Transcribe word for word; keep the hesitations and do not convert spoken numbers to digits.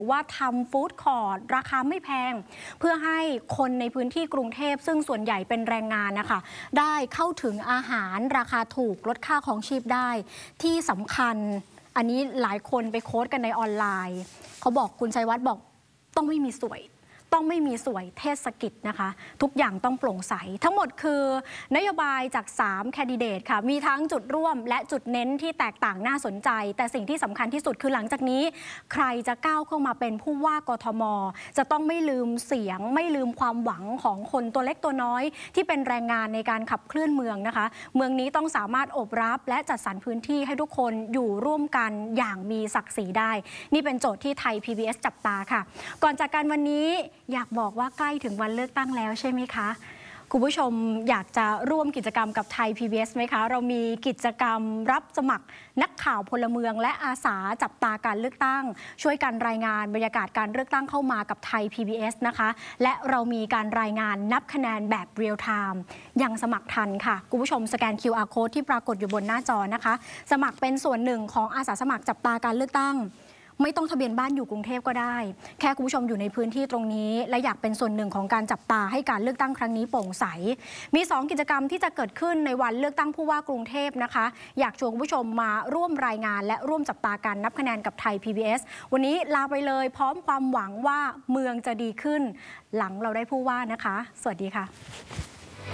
ว่าทำฟู้ดคอร์ทราคาไม่แพงเพื่อให้คนในพื้นที่กรุงเทพซึ่งส่วนใหญ่เป็นแรงงานนะคะได้เข้าถึงอาหารราคาถูกลดค่าของชีพได้ที่สำคัญอันนี้หลายคนไปโค้ดกันในออนไลน์เขาบอกคุณชัยวัฒน์บอกต้องไม่มีสวยต้องไม่มีสวยเทศกิจนะคะทุกอย่างต้องโปร่งใสทั้งหมดคือนโยบายจากสามแคนดิเดตค่ะมีทั้งจุดร่วมและจุดเน้นที่แตกต่างน่าสนใจแต่สิ่งที่สำคัญที่สุดคือหลังจากนี้ใครจะก้าวเข้ามาเป็นผู้ว่ากทมจะต้องไม่ลืมเสียงไม่ลืมความหวังของคนตัวเล็กตัวน้อยที่เป็นแรงงานในการขับเคลื่อนเมืองนะคะเมืองนี้ต้องสามารถอบรับและจัดสรรพื้นที่ให้ทุกคนอยู่ร่วมกันอย่างมีศักดิ์ศรีได้นี่เป็นโจทย์ที่ไทย พี บี เอส จับตาค่ะก่อนจากการวันนี้อยากบอกว่าใกล้ถึงวันเลือกตั้งแล้วใช่ไหมคะคุณผู้ชมอยากจะร่วมกิจกรรมกับไทย พี บี เอส ไหมคะเรามีกิจกรรมรับสมัครนักข่าวพลเมืองและอาสาจับตาการเลือกตั้งช่วยกันรายงานบรรยากาศการเลือกตั้งเข้ามากับไทย พี บี เอส นะคะและเรามีการรายงานนับคะแนนแบบเรียลไทม์ยังสมัครทันค่ะคุณผู้ชมสแกน คิว อาร์ Code ที่ปรากฏอยู่บนหน้าจอนะคะสมัครเป็นส่วนหนึ่งของอาสาสมัครจับตาการเลือกตั้งไม่ต้องทะเบียนบ้านอยู่กรุงเทพก็ได้แค่คุณผู้ชมอยู่ในพื้นที่ตรงนี้และอยากเป็นส่วนหนึ่งของการจับตาให้การเลือกตั้งครั้งนี้โปร่งใสมีสองกิจกรรมที่จะเกิดขึ้นในวันเลือกตั้งผู้ว่ากรุงเทพนะคะอยากชวนคุณผู้ชมมาร่วมรายงานและร่วมจับตาการนับคะแนนกับไทย พี บี เอส วันนี้ลาไปเลยพร้อมความหวังว่าเมืองจะดีขึ้นหลังเราได้ผู้ว่านะคะสวัสดีค่ะ